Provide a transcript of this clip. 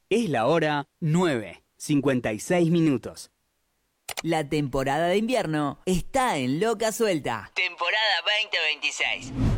Es la hora 9:56. La temporada de invierno está en Loca Suelta. Temporada 2026.